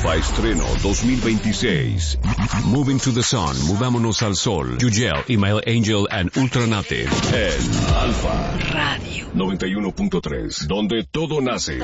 Alfa Estreno 2026. Moving to the Sun, Movámonos al Sol. Yugel, Email Angel and Ultranative. En Alfa Radio 91.3, donde todo nace.